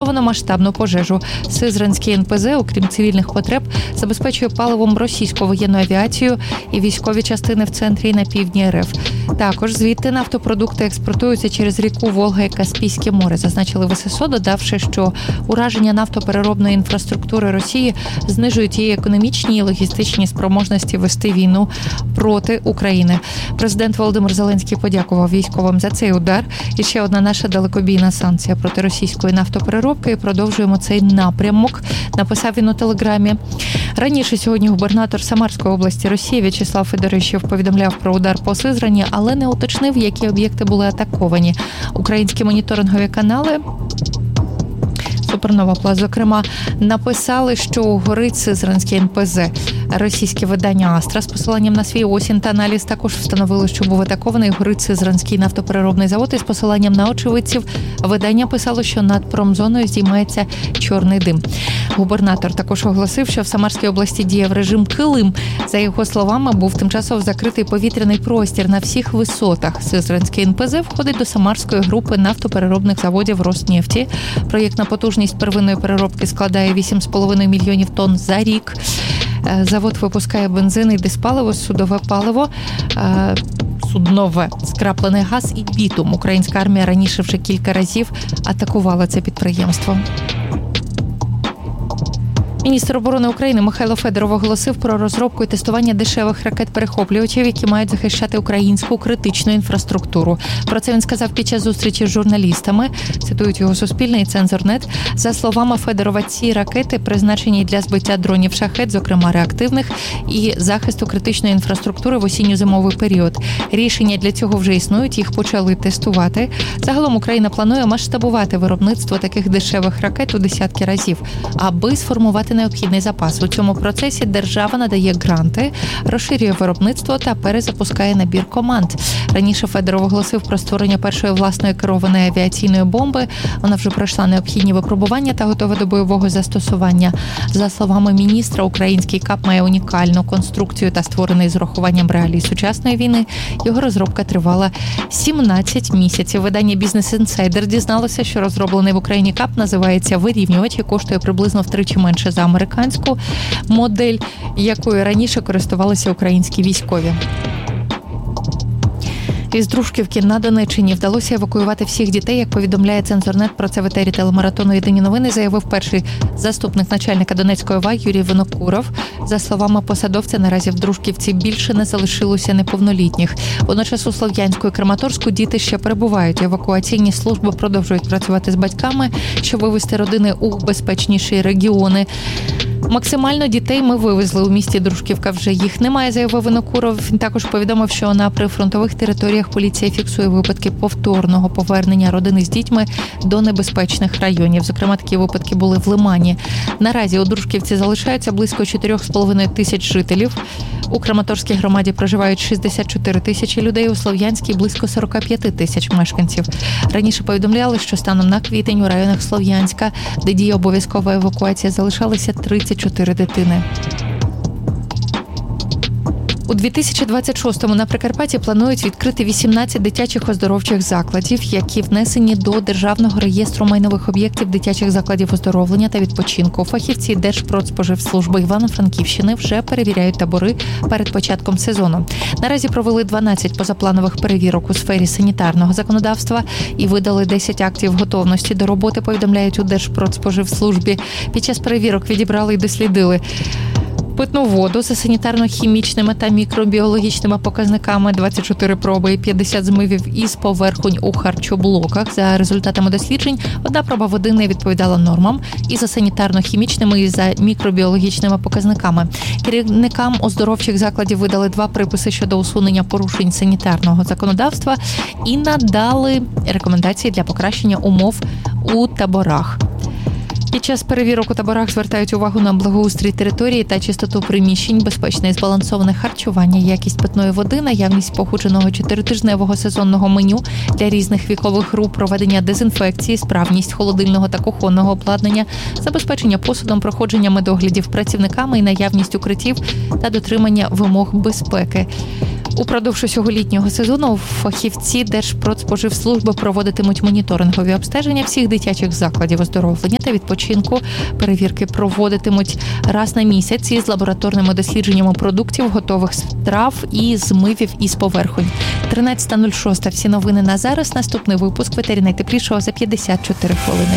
ліквідовано масштабну пожежу. Сизранський НПЗ, окрім цивільних потреб, забезпечує паливом російську воєнну авіацію і військові частини в центрі і на півдні РФ. Також звідти нафтопродукти експортуються через ріку Волга і Каспійське море, зазначили в ССО, додавши, що ураження нафтопереробної інфраструктури Росії знижують її економічні і логістичні спроможності вести війну проти України. Президент Володимир Зеленський подякував військовим за цей удар. І ще одна наша далекобійна санкція проти російської нафтопереробки. І продовжуємо цей напрямок, написав він у Телеграмі. Раніше сьогодні губернатор Самарської області Росії В'ячеслав Федорищев повідомляв про удар по Сизрані, але не уточнив, які об'єкти були атаковані. Українські моніторингові канали Супернова Пласт, зокрема, написали, що горить Сизранський НПЗ. Російське видання «Астра» з посиланням на свій осінь та аналіз також встановило, що був атакований горить Сизранський нафтопереробний завод, із посиланням на очевидців видання писало, що над промзоною здіймається чорний дим. Губернатор також оголосив, що в Самарській області діяв режим «Килим». За його словами, був тимчасово закритий повітряний простір на всіх висотах. Сизранський НПЗ входить до Самарської групи нафтопереробних заводів «Роснефті». Проєктна потужність первинної переробки складає 8,5 мільйонів тонн за рік. Завод випускає бензин і диспаливо, суднове, скраплений газ і бітум. Українська армія раніше вже кілька разів атакувала це підприємство. Міністр оборони України Михайло Федоров оголосив про розробку і тестування дешевих ракет-перехоплювачів, які мають захищати українську критичну інфраструктуру. Про це він сказав під час зустрічі з журналістами. Цитують його Суспільне і Цензорнет. За словами Федорова, ці ракети призначені для збиття дронів «Шахед», зокрема реактивних, і захисту критичної інфраструктури в осінньо-зимовий період. Рішення для цього вже існують, їх почали тестувати. Загалом Україна планує масштабувати виробництво таких дешевих ракет у десятки разів, аби сформувати необхідний запас. У цьому процесі держава надає гранти, розширює виробництво та перезапускає набір команд. Раніше Федоров оголосив про створення першої власної керованої авіаційної бомби. Вона вже пройшла необхідні випробування та готова до бойового застосування. За словами міністра, український КАП має унікальну конструкцію та створений з урахуванням реалій сучасної війни. Його розробка тривала 17 місяців. Видання «Бізнес Інсайдер» дізналося, що розроблений в Україні КАП називається «Вирівнювач» і коштує приблизно втричі менше за американську модель, якою раніше користувалися українські військові. Із Дружківки на Донеччині вдалося евакуювати всіх дітей, як повідомляє Цензорнет. Про це в етері телемаратону «Єдині новини» заявив перший заступник начальника Донецької ОВА Юрій Винокуров. За словами посадовця, наразі в Дружківці більше не залишилося неповнолітніх. Водночас у Слов'янську і Краматорську діти ще перебувають. Евакуаційні служби продовжують працювати з батьками, щоб вивезти родини у безпечніші регіони. Максимально дітей ми вивезли. У місті Дружківка вже їх немає, заявив Винокуров. Він також повідомив, що на прифронтових територіях поліція фіксує випадки повторного повернення родини з дітьми до небезпечних районів. Зокрема, такі випадки були в Лимані. Наразі у Дружківці залишаються близько 4,5 тисяч жителів. У Краматорській громаді проживають 64 тисячі людей, у Слов'янській – близько 45 тисяч мешканців. Раніше повідомляли, що станом на квітень у районах Слов'янська, де діє обов'язкова евакуація, залишалися 34 дитини. У 2026-му на Прикарпатті планують відкрити 18 дитячих оздоровчих закладів, які внесені до Державного реєстру майнових об'єктів дитячих закладів оздоровлення та відпочинку. Фахівці Держпродспоживслужби Івано-Франківщини вже перевіряють табори перед початком сезону. Наразі провели 12 позапланових перевірок у сфері санітарного законодавства і видали 10 актів готовності до роботи, повідомляють у Держпродспоживслужбі. Під час перевірок відібрали і дослідили питну воду за санітарно-хімічними та мікробіологічними показниками, 24 проби і 50 змивів із поверхонь у харчоблоках. За результатами досліджень, одна проба води не відповідала нормам і за санітарно-хімічними, і за мікробіологічними показниками. Керівникам оздоровчих закладів видали 2 приписи щодо усунення порушень санітарного законодавства і надали рекомендації для покращення умов у таборах. Під час перевірок у таборах звертають увагу на благоустрій території та чистоту приміщень, безпечне і збалансоване харчування, якість питної води, наявність походженого 4-тижневого сезонного меню для різних вікових груп, проведення дезінфекції, справність холодильного та кухонного обладнання, забезпечення посудом, проходження медоглядів працівниками і наявність укриттів та дотримання вимог безпеки. Упродовж усього літнього сезону фахівці Держпродспоживслужби проводитимуть моніторингові обстеження всіх дитячих закладів оздоровлення та відпочинку. Перевірки проводитимуть раз на місяць із лабораторними дослідженнями продуктів, готових страв і змивів із поверхонь. 13:06. Всі новини на зараз. Наступний випуск в етері найтеплішого за 54 хвилини.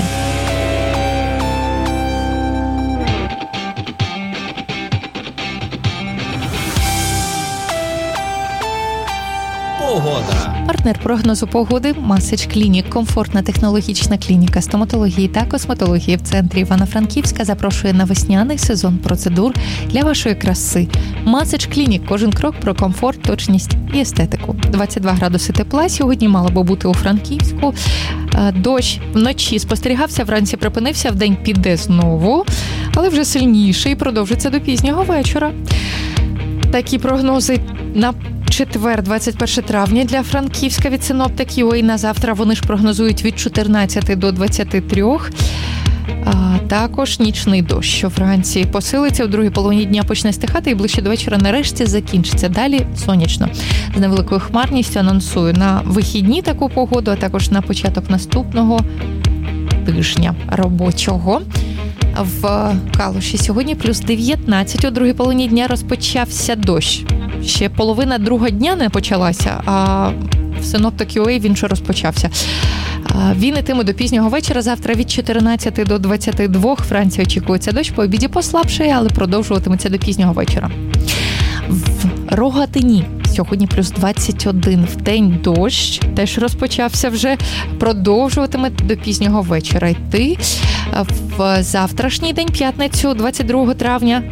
Погода. Партнер прогнозу погоди Масич Клінік. Комфортна технологічна клініка стоматології та косметології в центрі Івано-Франківська запрошує на весняний сезон процедур для вашої краси. Масич Клінік. Кожен крок про комфорт, точність і естетику. 22 градуси тепла сьогодні мало би бути у Франківську. Дощ вночі спостерігався, вранці припинився, вдень піде знову, але вже сильніше і продовжиться до пізнього вечора. Такі прогнози на четвер, 21 травня для Франківська від синоптиків. І на завтра вони ж прогнозують від 14 до 23. Також нічний дощ, що вранці посилиться, в другій половині дня почне стихати і ближче до вечора нарешті закінчиться. Далі сонячно. З невеликою хмарністю анонсую на вихідні таку погоду, а також на початок наступного тижня робочого. В Калуші сьогодні плюс 19. У другій половині дня розпочався дощ. Ще половина другого дня не почалася, а в синоптиків він вже розпочався. Він ітиме до пізнього вечора. Завтра від 14 до 22 Франції очікується дощ. По обіді послабшає, але продовжуватиметься до пізнього вечора. В Рогатині сьогодні плюс 21. Вдень дощ теж розпочався вже. Продовжуватиме до пізнього вечора йти. В завтрашній день, п'ятницю, 22 травня,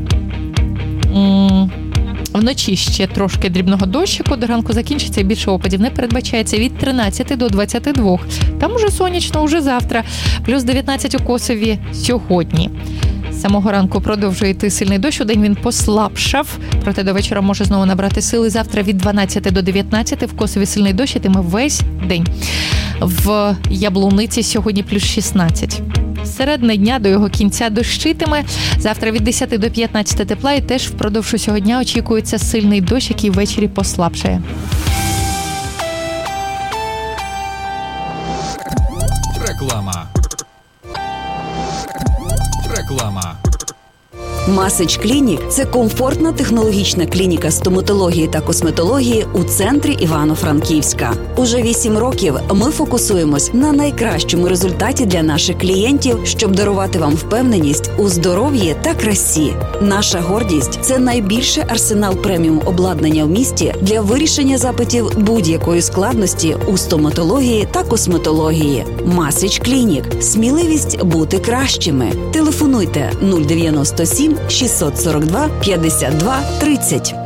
вночі ще трошки дрібного дощику, до ранку закінчиться і більше опадів не передбачається від 13 до 22. Там уже сонячно, уже завтра. Плюс 19 у Косові сьогодні. З самого ранку продовжує йти сильний дощ, удень він послабшав, проте до вечора може знову набрати сили. Завтра від 12 до 19 в Косові сильний дощ йтиме весь день. В Яблуниці сьогодні плюс 16. Середини дня до його кінця дощитиме. Завтра від 10 до 15 тепла і теж впродовж усього дня очікується сильний дощ, який ввечері послабшає. Реклама. Масич Клінік – це комфортна технологічна клініка стоматології та косметології у центрі Івано-Франківська. Уже 8 років ми фокусуємось на найкращому результаті для наших клієнтів, щоб дарувати вам впевненість у здоров'ї та красі. Наша гордість – це найбільший арсенал преміум обладнання в місті для вирішення запитів будь-якої складності у стоматології та косметології. Масич Клінік – сміливість бути кращими. Телефонуйте 097 642 52 30.